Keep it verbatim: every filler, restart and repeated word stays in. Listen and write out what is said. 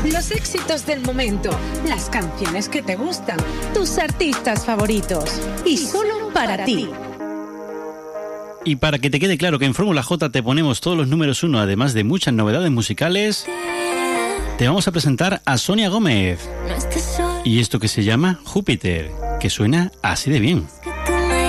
Los éxitos del momento, las canciones que te gustan, tus artistas favoritos. Y solo para ti. Y para que te quede claro que en Fórmula J te ponemos todos los números uno, además de muchas novedades musicales, te vamos a presentar a Sonia Gómez. Y esto que se llama Júpiter, que suena así de bien.